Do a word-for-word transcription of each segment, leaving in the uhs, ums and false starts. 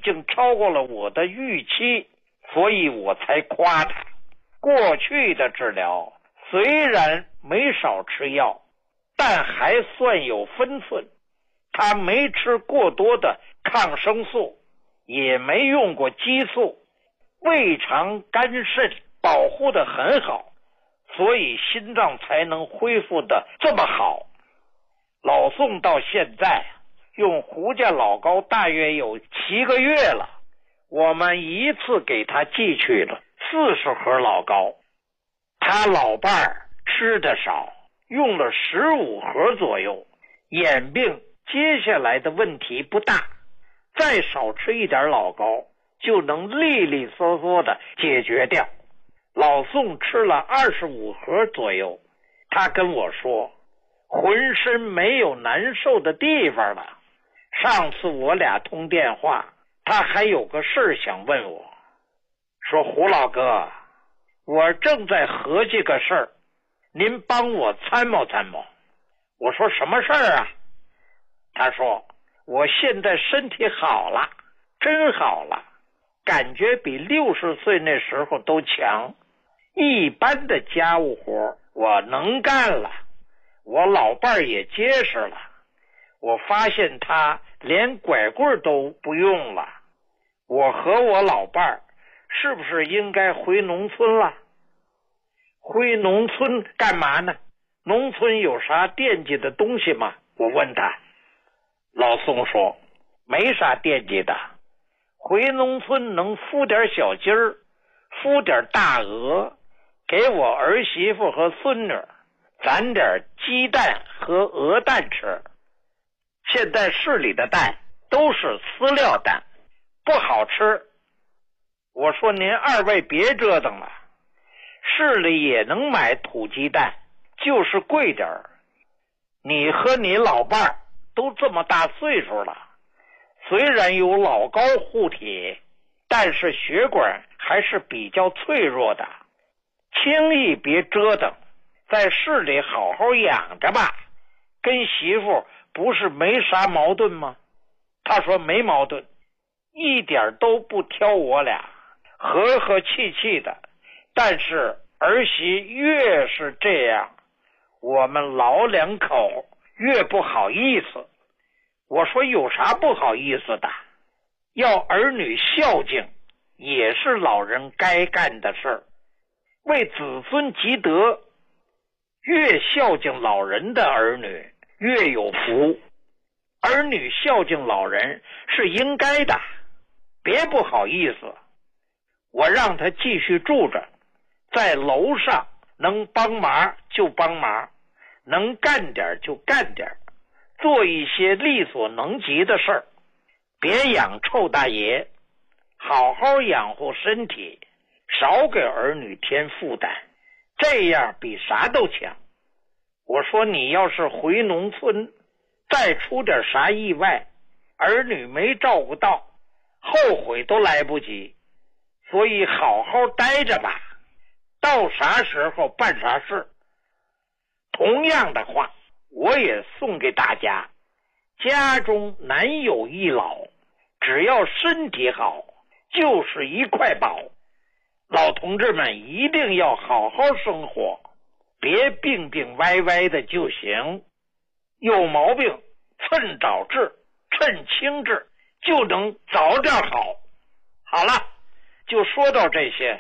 经超过了我的预期，所以我才夸他。过去的治疗虽然没少吃药，但还算有分寸。他没吃过多的抗生素，也没用过激素，胃肠肝肾保护得很好，所以心脏才能恢复得这么好。老宋到现在用胡家老高大约有七个月了，我们一次给他寄去了四十盒老高。他老伴儿吃得少，用了十五盒左右，眼病接下来的问题不大，再少吃一点老高就能利利索索的解决掉。老宋吃了二十五盒左右，他跟我说浑身没有难受的地方了。上次我俩通电话，他还有个事儿想问我，说胡老哥，我正在合计个事儿，您帮我参谋参谋。我说什么事儿啊？他说我现在身体好了，真好了，感觉比六十岁那时候都强。一般的家务活我能干了，我老伴儿也结实了，我发现他连拐棍都不用了。我和我老伴儿是不是应该回农村了？回农村干嘛呢？农村有啥惦记的东西吗？我问他。老宋说没啥惦记的，回农村能孵点小鸡儿，孵点大鹅，给我儿媳妇和孙女攒点鸡蛋和鹅蛋吃。现在市里的蛋都是饲料蛋，不好吃。我说您二位别折腾了，市里也能买土鸡蛋，就是贵点儿。你和你老伴儿都这么大岁数了，虽然有老高护体，但是血管还是比较脆弱的，轻易别折腾，在市里好好养着吧。跟媳妇不是没啥矛盾吗？他说没矛盾，一点都不挑我俩，和和气气的。但是儿媳越是这样，我们老两口越不好意思。我说有啥不好意思的？要儿女孝敬也是老人该干的事儿，为子孙积德，越孝敬老人的儿女越有福。儿女孝敬老人是应该的，别不好意思。我让他继续住着，在楼上能帮忙就帮忙，能干点就干点，做一些力所能及的事儿，别养臭大爷，好好养护身体，少给儿女添负担，这样比啥都强。我说你要是回农村，再出点啥意外，儿女没照顾到，后悔都来不及，所以好好待着吧，到啥时候办啥事。同样的话我也送给大家，家中难有一老，只要身体好就是一块宝。老同志们一定要好好生活，别病病歪歪的就行，有毛病趁早治，趁轻治，就能早点好。好了，就说到这些。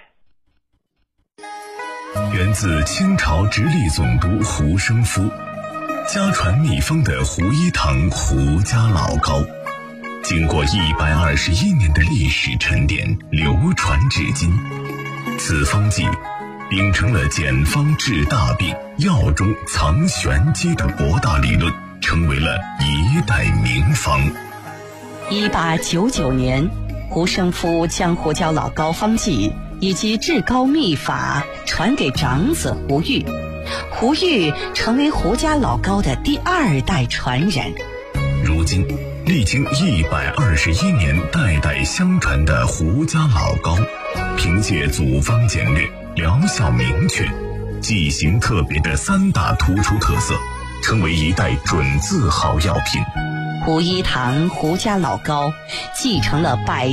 源自清朝直隶总督胡生夫，家传秘方的胡一堂胡家老高，经过一百二十一年的历史沉淀，流传至今。此方剂秉承了简方治大病，药中藏玄机的博大理论，成为了一代名方。 一八九九年，胡生夫将胡椒老膏方剂以及治膏秘法传给长子胡玉，胡玉成为胡家老膏的第二代传人。 如今历经一百二十一年代代相传的胡家老膏，凭借组方简略、疗效明确、剂型特别的三大突出特色，成为一代准字好药品。 胡一堂胡家老膏继承了百